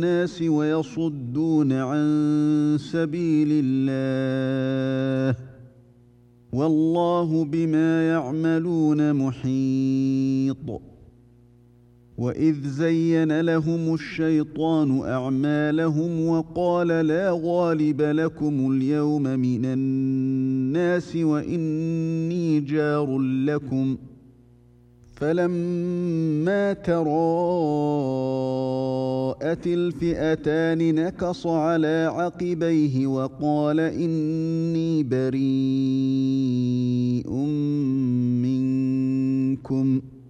الناس ويصدون عن سبيل الله، والله بما يعملون محيط. وإذ زين لهم الشيطان أعمالهم وقال لا غالب لكم اليوم من الناس وإني جار لكم، فلما تراءت الفئتان نكص على عقبيه وقال إني بريء منكم